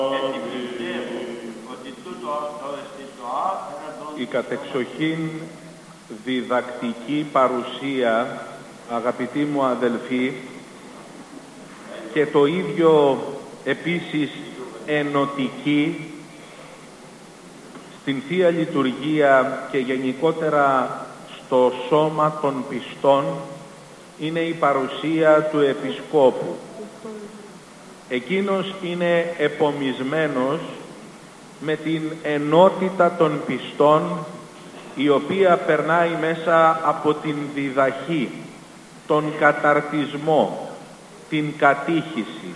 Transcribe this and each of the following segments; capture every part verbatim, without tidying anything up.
Η κατεξοχήν διδακτική παρουσία, αγαπητοί μου αδελφοί, και το ίδιο επίσης ενωτική στην Θεία Λειτουργία και γενικότερα στο σώμα των πιστών είναι η παρουσία του Επισκόπου. Εκείνος είναι επομισμένος με την ενότητα των πιστών, η οποία περνάει μέσα από την διδαχή, τον καταρτισμό, την κατήχηση.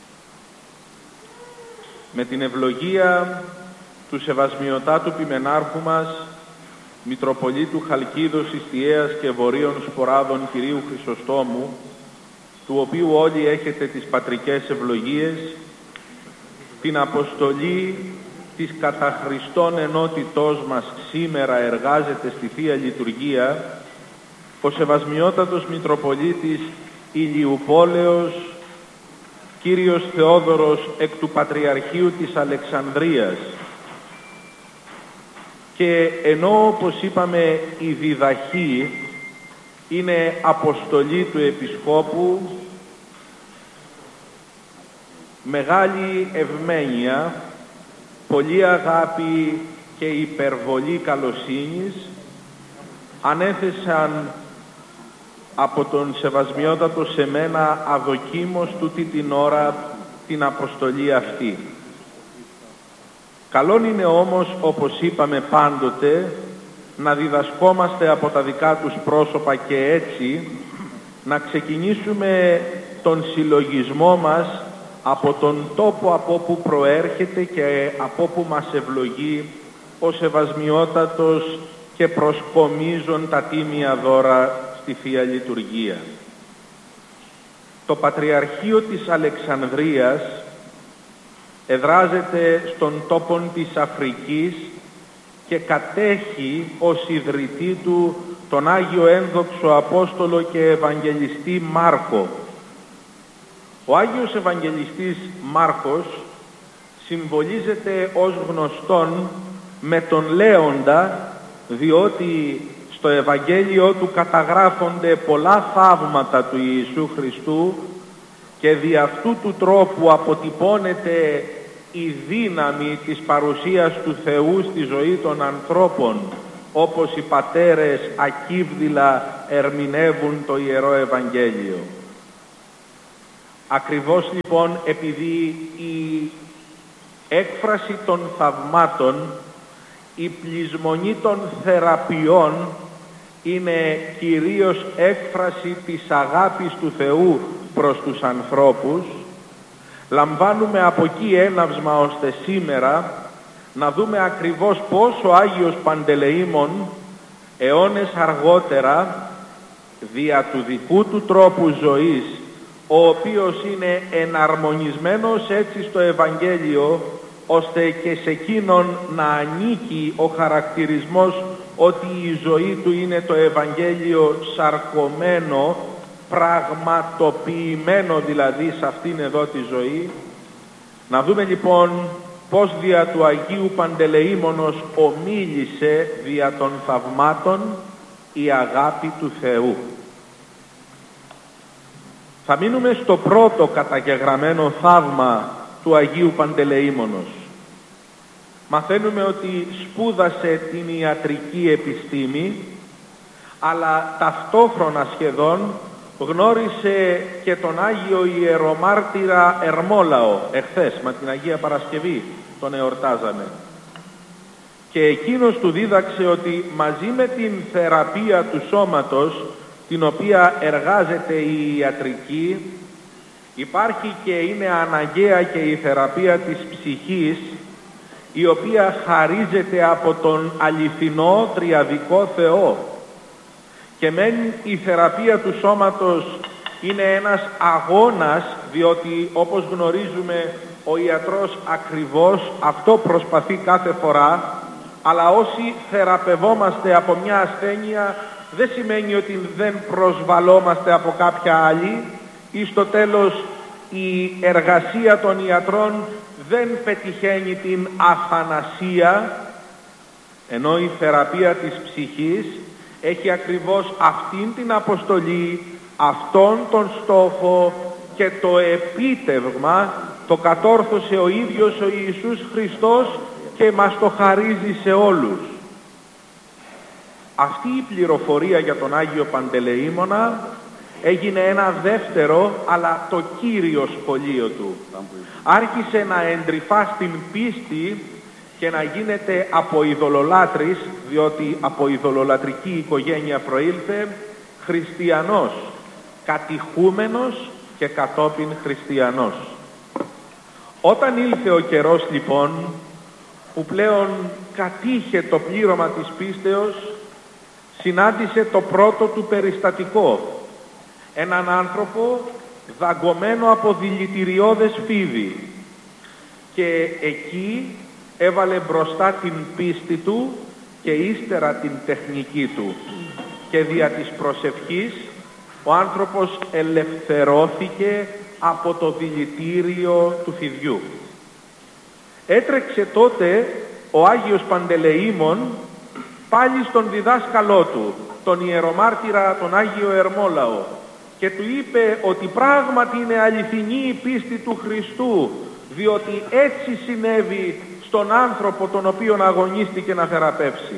Με την ευλογία του Σεβασμιωτάτου Ποιμενάρχου μας, Μητροπολίτου Χαλκίδος, Ιστιαίας και Βορείων Σποράδων Κυρίου Χρυσοστόμου, του οποίου όλοι έχετε τις πατρικές ευλογίες, την αποστολή της κατά Χριστόν ενότητός μας σήμερα εργάζεται στη Θεία Λειτουργία ο Σεβασμιότατος Μητροπολίτης Ηλιουπόλεως Κύριος Θεόδωρος εκ του Πατριαρχείου της Αλεξανδρίας. Και ενώ, όπως είπαμε, η διδαχή είναι αποστολή του Επισκόπου, μεγάλη ευμένεια, πολλή αγάπη και υπερβολή καλοσύνης ανέθεσαν από τον Σεβασμιότατο σε μένα αδοκίμως τούτη την ώρα την αποστολή αυτή. Καλόν είναι όμως, όπως είπαμε πάντοτε, να διδασκόμαστε από τα δικά τους πρόσωπα και έτσι να ξεκινήσουμε τον συλλογισμό μας από τον τόπο από όπου προέρχεται και από όπου μας ευλογεί ο Σεβασμιότατος και προσκομίζον τα τίμια δώρα στη Θεία Λειτουργία. Το Πατριαρχείο της Αλεξανδρίας εδράζεται στον τόπον της Αφρικής και κατέχει ως ιδρυτή του τον Άγιο Ένδοξο Απόστολο και Ευαγγελιστή Μάρκο. Ο Άγιος Ευαγγελιστής Μάρκος συμβολίζεται ως γνωστόν με τον Λέοντα, διότι στο Ευαγγέλιο του καταγράφονται πολλά θαύματα του Ιησού Χριστού και δι' αυτού του τρόπου αποτυπώνεται η δύναμη της παρουσίας του Θεού στη ζωή των ανθρώπων, όπως οι πατέρες ακύβδηλα ερμηνεύουν το Ιερό Ευαγγέλιο. Ακριβώς λοιπόν επειδή η έκφραση των θαυμάτων, η πλεισμονή των θεραπείων είναι κυρίως έκφραση της αγάπης του Θεού προς τους ανθρώπους, λαμβάνουμε από εκεί έναυσμα ώστε σήμερα να δούμε ακριβώς πώς ο Άγιος Παντελεήμων αιώνες αργότερα, δια του δικού του τρόπου ζωής, ο οποίος είναι εναρμονισμένος έτσι στο Ευαγγέλιο, ώστε και σε εκείνον να ανήκει ο χαρακτηρισμός ότι η ζωή του είναι το Ευαγγέλιο σαρκωμένο, πραγματοποιημένο δηλαδή σε αυτήν εδώ τη ζωή. Να δούμε λοιπόν πώς δια του Αγίου Παντελεήμονος ομίλησε δια των θαυμάτων η αγάπη του Θεού. Θα μείνουμε στο πρώτο καταγεγραμμένο θαύμα του Αγίου Παντελεήμονος. Μαθαίνουμε ότι σπούδασε την ιατρική επιστήμη, αλλά ταυτόχρονα σχεδόν γνώρισε και τον Άγιο Ιερομάρτυρα Ερμόλαο, εχθές, με την Αγία Παρασκευή τον εορτάζαμε. Και εκείνος του δίδαξε ότι μαζί με την θεραπεία του σώματος, την οποία εργάζεται η ιατρική, υπάρχει και είναι αναγκαία και η θεραπεία της ψυχής, η οποία χαρίζεται από τον αληθινό τριαδικό Θεό. Και μεν η θεραπεία του σώματος είναι ένας αγώνας, διότι όπως γνωρίζουμε ο ιατρός ακριβώς αυτό προσπαθεί κάθε φορά, αλλά όσοι θεραπευόμαστε από μια ασθένεια δεν σημαίνει ότι δεν προσβαλόμαστε από κάποια άλλη ή στο τέλος η εργασία των ιατρών δεν πετυχαίνει την αθανασία, ενώ η θεραπεία της ψυχής έχει ακριβώς αυτήν την αποστολή, αυτόν τον στόχο και το επίτευγμα το κατόρθωσε ο ίδιος ο Ιησούς Χριστός και μας το χαρίζει σε όλους. Αυτή η πληροφορία για τον Άγιο Παντελεήμονα έγινε ένα δεύτερο αλλά το κύριο σχολείο του. Άρχισε να εντρυφά στην πίστη και να γίνεται από ειδωλολάτρης, διότι από ειδωλολατρική οικογένεια προήλθε, χριστιανός, κατηχούμενος και κατόπιν χριστιανός. Όταν ήλθε ο καιρός λοιπόν που πλέον κατήχε το πλήρωμα της πίστεως, συνάντησε το πρώτο του περιστατικό, έναν άνθρωπο δαγκωμένο από δηλητηριώδες φίδι, και εκεί έβαλε μπροστά την πίστη του και ύστερα την τεχνική του, και δια της προσευχής ο άνθρωπος ελευθερώθηκε από το δηλητήριο του φιδιού. Έτρεξε τότε ο Άγιος Παντελεήμων πάλι στον διδάσκαλό του, τον ιερομάρτυρα, τον Άγιο Ερμόλαο, και του είπε ότι πράγματι είναι αληθινή η πίστη του Χριστού, διότι έτσι συνέβη στον άνθρωπο τον οποίον αγωνίστηκε να θεραπεύσει.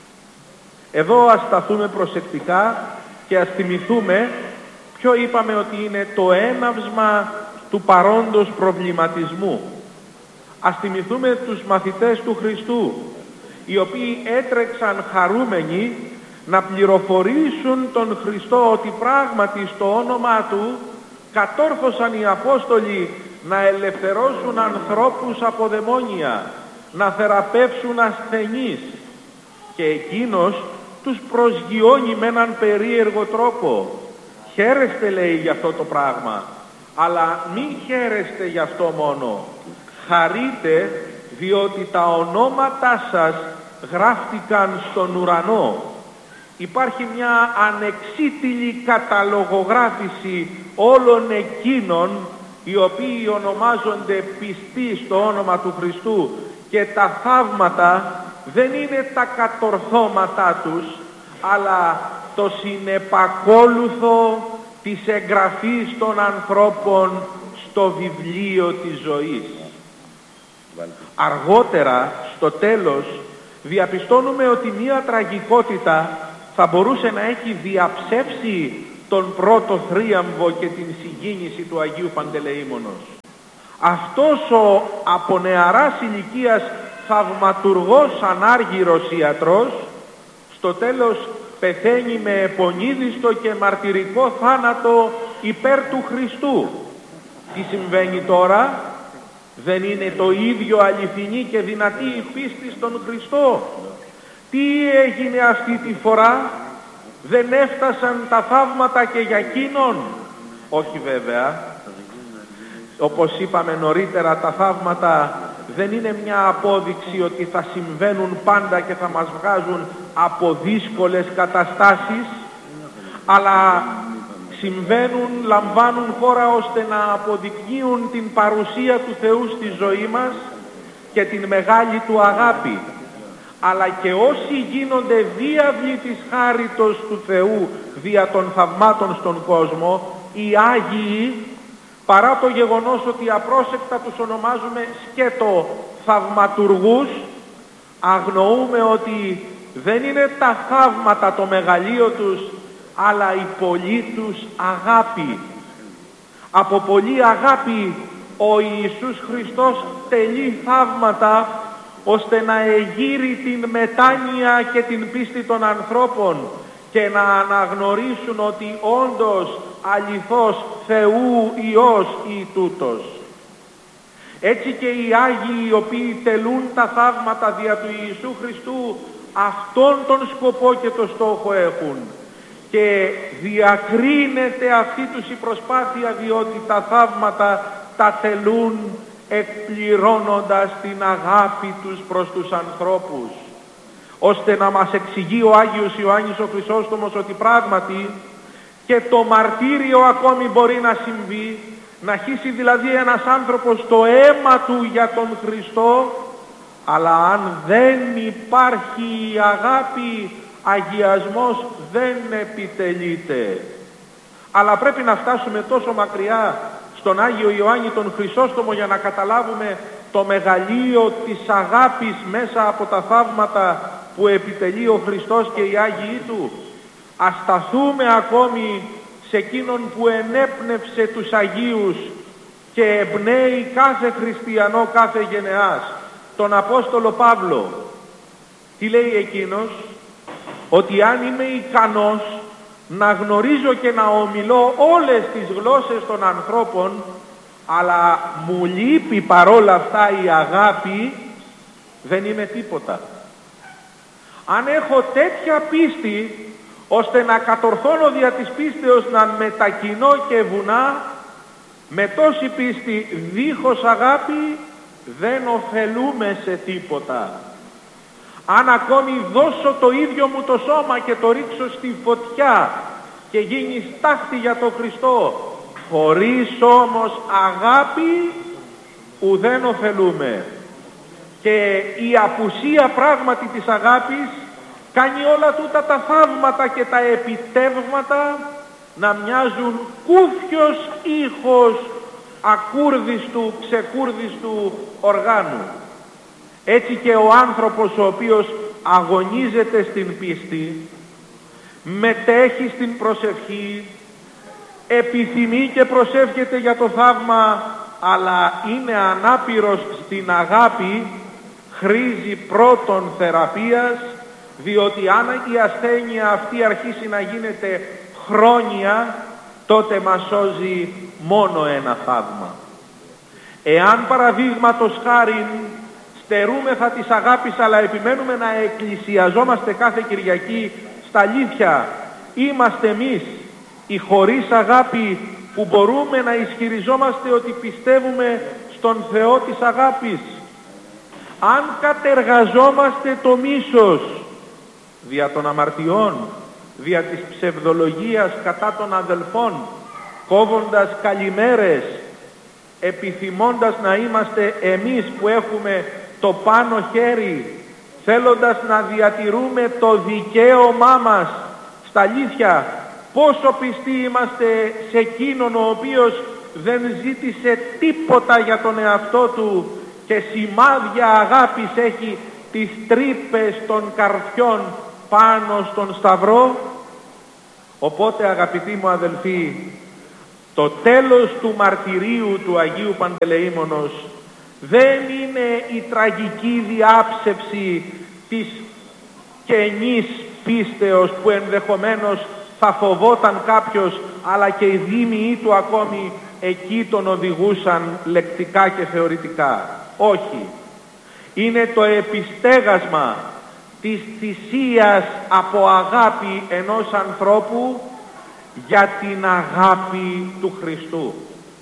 Εδώ ας σταθούμε προσεκτικά και ας θυμηθούμε ποιο είπαμε ότι είναι το έναυσμα του παρόντος προβληματισμού. Ας θυμηθούμε τους μαθητές του Χριστού, οι οποίοι έτρεξαν χαρούμενοι να πληροφορήσουν τον Χριστό ότι πράγματι στο όνομά Του κατόρθωσαν οι Απόστολοι να ελευθερώσουν ανθρώπους από δαιμόνια, να θεραπεύσουν ασθενείς, και εκείνος τους προσγειώνει με έναν περίεργο τρόπο. Χαίρεστε, λέει, για αυτό το πράγμα, αλλά μην χαίρεστε γι' αυτό μόνο. Χαρείτε, διότι τα ονόματά σας γράφτηκαν στον ουρανό. Υπάρχει μια ανεξίτηλη καταλογογράφηση όλων εκείνων οι οποίοι ονομάζονται πιστοί στο όνομα του Χριστού, και τα θαύματα δεν είναι τα κατορθώματά τους, αλλά το συνεπακόλουθο της εγγραφής των ανθρώπων στο βιβλίο της ζωής. Αργότερα, στο τέλος, διαπιστώνουμε ότι μία τραγικότητα θα μπορούσε να έχει διαψεύσει τον πρώτο θρίαμβο και την συγκίνηση του Αγίου Παντελεήμονος. Αυτός ο από νεαράς ηλικίας θαυματουργός ανάργυρος ιατρός στο τέλος πεθαίνει με επονίδιστο και μαρτυρικό θάνατο υπέρ του Χριστού. Τι συμβαίνει τώρα? Δεν είναι το ίδιο αληθινή και δυνατή η πίστη στον Χριστό? Τι έγινε αυτή τη φορά? Δεν έφτασαν τα θαύματα και για εκείνον? Όχι βέβαια. Όπως είπαμε νωρίτερα, τα θαύματα δεν είναι μια απόδειξη ότι θα συμβαίνουν πάντα και θα μας βγάζουν από δύσκολες καταστάσεις, αλλά συμβαίνουν, λαμβάνουν χώρα ώστε να αποδεικνύουν την παρουσία του Θεού στη ζωή μας και την μεγάλη Του αγάπη. Αλλά και όσοι γίνονται διάβλοι της χάριτος του Θεού δια των θαυμάτων στον κόσμο, οι Άγιοι, παρά το γεγονός ότι απρόσεκτα τους ονομάζουμε σκέτο θαυματουργούς, αγνοούμε ότι δεν είναι τα θαύματα το μεγαλείο τους, αλλά η πολλή τους αγάπη. Από πολλή αγάπη ο Ιησούς Χριστός τελεί θαύματα, ώστε να εγείρει την μετάνοια και την πίστη των ανθρώπων και να αναγνωρίσουν ότι όντως αληθώς Θεού Υιός ή τούτος. Έτσι και οι Άγιοι οι οποίοι τελούν τα θαύματα δια του Ιησού Χριστού αυτόν τον σκοπό και το στόχο έχουν, και διακρίνεται αυτή τους η προσπάθεια, διότι τα θαύματα τα τελούν εκπληρώνοντας την αγάπη τους προς τους ανθρώπους, ώστε να μας εξηγεί ο Άγιος Ιωάννης ο Χρυσόστομος ότι πράγματι και το μαρτύριο ακόμη μπορεί να συμβεί, να χύσει δηλαδή ένας άνθρωπος το αίμα του για τον Χριστό, αλλά αν δεν υπάρχει αγάπη, αγιασμός δεν επιτελείται. Αλλά πρέπει να φτάσουμε τόσο μακριά στον Άγιο Ιωάννη τον Χρυσόστομο για να καταλάβουμε το μεγαλείο της αγάπης μέσα από τα θαύματα που επιτελεί ο Χριστός και οι Άγιοι Του. Ας σταθούμε ακόμη σε εκείνον που ενέπνευσε τους Αγίους και εμπνέει κάθε χριστιανό κάθε γενεάς, τον Απόστολο Παύλο. Τι λέει εκείνος? Ότι αν είμαι ικανός να γνωρίζω και να ομιλώ όλες τις γλώσσες των ανθρώπων, αλλά μου λείπει παρόλα αυτά η αγάπη, δεν είμαι τίποτα. Αν έχω τέτοια πίστη ώστε να κατορθώνω δια της πίστεως να μετακινώ και βουνά, με τόση πίστη δίχως αγάπη δεν ωφελούμε σε τίποτα. Αν ακόμη δώσω το ίδιο μου το σώμα και το ρίξω στη φωτιά και γίνει στάχτη για τον Χριστό, χωρίς όμως αγάπη ουδέν ωφελούμε. Και η απουσία πράγματι της αγάπης κάνει όλα τούτα τα θαύματα και τα επιτεύγματα να μοιάζουν κούφιος ήχος ακούρδιστου, ξεκούρδιστου οργάνου. Έτσι και ο άνθρωπος ο οποίος αγωνίζεται στην πίστη, μετέχει στην προσευχή, επιθυμεί και προσεύχεται για το θαύμα, αλλά είναι ανάπηρος στην αγάπη, χρήζει πρώτον θεραπείας, διότι αν η ασθένεια αυτή αρχίσει να γίνεται χρόνια, τότε μας σώζει μόνο ένα θαύμα. Εάν παραδείγματος χάριν στερούμεθα της αγάπης, αλλά επιμένουμε να εκκλησιαζόμαστε κάθε Κυριακή στα αλήθεια, είμαστε εμείς οι χωρίς αγάπη που μπορούμε να ισχυριζόμαστε ότι πιστεύουμε στον Θεό της αγάπης? Αν κατεργαζόμαστε το μίσος δια των αμαρτιών, δια της ψευδολογίας κατά των αδελφών, κόβοντας καλημέρες, επιθυμώντας να είμαστε εμείς που έχουμε το πάνω χέρι, θέλοντας να διατηρούμε το δικαίωμά μας, στα αλήθεια πόσο πιστοί είμαστε σε εκείνον ο οποίος δεν ζήτησε τίποτα για τον εαυτό του και σημάδια αγάπης έχει τις τρύπες των καρδιών πάνω στον Σταυρό. Οπότε, αγαπητοί μου αδελφοί, το τέλος του μαρτυρίου του Αγίου Παντελεήμονος δεν είναι η τραγική διάψευση της κενής πίστεως που ενδεχομένως θα φοβόταν κάποιος, αλλά και οι δήμιοι του ακόμη εκεί τον οδηγούσαν λεκτικά και θεωρητικά. Όχι. Είναι το επιστέγασμα της θυσίας από αγάπη ενός ανθρώπου για την αγάπη του Χριστού.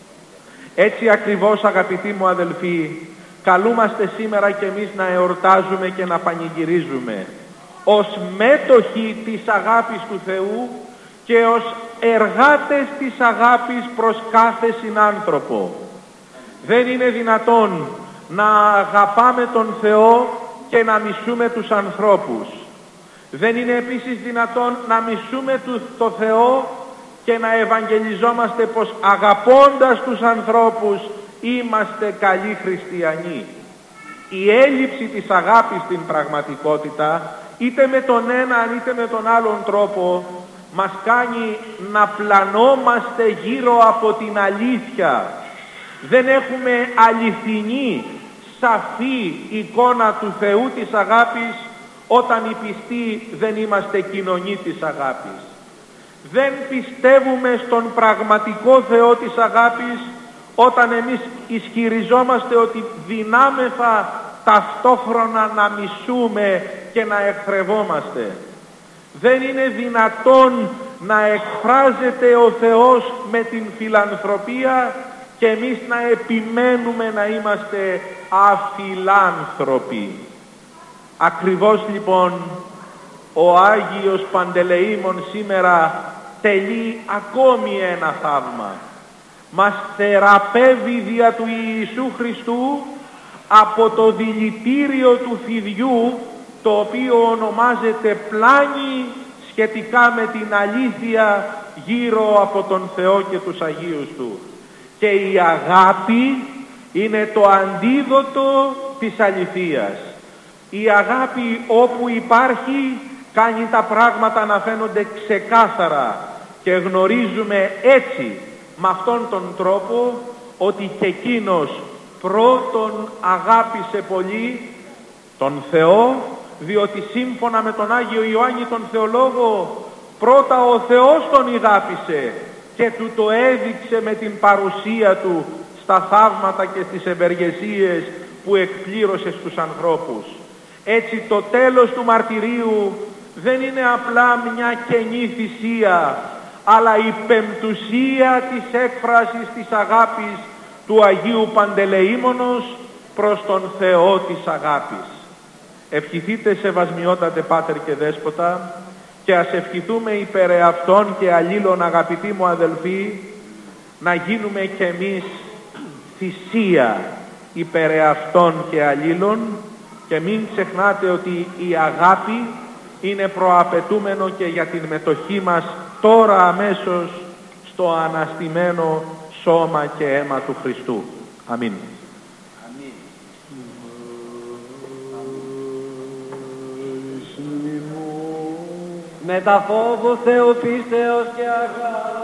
Έτσι ακριβώς, αγαπητοί μου αδελφοί, καλούμαστε σήμερα και εμείς να εορτάζουμε και να πανηγυρίζουμε ως μέτοχοι της αγάπης του Θεού και ως εργάτες της αγάπης προς κάθε συνάνθρωπο. Δεν είναι δυνατόν να αγαπάμε τον Θεό και να μισούμε τους ανθρώπους. Δεν είναι επίσης δυνατόν να μισούμε το Θεό και να ευαγγελιζόμαστε πως αγαπώντας τους ανθρώπους είμαστε καλοί χριστιανοί. Η έλλειψη της αγάπης στην πραγματικότητα, είτε με τον έναν είτε με τον άλλον τρόπο, μας κάνει να πλανόμαστε γύρω από την αλήθεια. Δεν έχουμε αληθινή, σαφή εικόνα του Θεού της αγάπης όταν οι πιστοί δεν είμαστε κοινωνοί της αγάπης. Δεν πιστεύουμε στον πραγματικό Θεό της αγάπης όταν εμείς ισχυριζόμαστε ότι δυνάμεθα ταυτόχρονα να μισούμε και να εχθρευόμαστε. Δεν είναι δυνατόν να εκφράζεται ο Θεός με την φιλανθρωπία και εμείς να επιμένουμε να είμαστε αφιλάνθρωποι. Ακριβώς λοιπόν ο Άγιος Παντελεήμων σήμερα τελεί ακόμη ένα θαύμα. μας θεραπεύει δια του Ιησού Χριστού από το δηλητήριο του φιδιού, το οποίο ονομάζεται πλάνη σχετικά με την αλήθεια γύρω από τον Θεό και τους Αγίους Του. Και η αγάπη είναι το αντίδοτο της αληθείας. Η αγάπη όπου υπάρχει κάνει τα πράγματα να φαίνονται ξεκάθαρα και γνωρίζουμε έτσι, με αυτόν τον τρόπο, ότι και εκείνος πρώτον αγάπησε πολύ τον Θεό, διότι σύμφωνα με τον Άγιο Ιωάννη τον Θεολόγο, πρώτα ο Θεός τον αγάπησε και του το έδειξε με την παρουσία του στα θαύματα και στις ευεργεσίες που εκπλήρωσε στους ανθρώπους. Έτσι το τέλος του μαρτυρίου δεν είναι απλά μια κενή θυσία, αλλά η πεμπτουσία της έκφρασης της αγάπης του Αγίου Παντελεήμονος προς τον Θεό της αγάπης. Ευχηθείτε σεβασμιότατε Πάτερ και Δέσποτα, και ας ευχηθούμε υπέρ εαυτών και αλλήλων, αγαπητοί μου αδελφοί, να γίνουμε κι εμείς θυσία υπέρ εαυτών και αλλήλων, και μην ξεχνάτε ότι η αγάπη είναι προαπαιτούμενο και για την μετοχή μας τώρα αμέσως στο αναστημένο σώμα και αίμα του Χριστού. Αμήν. Αμήν. Με τα φόβου Θεού πίστεως και αγάπη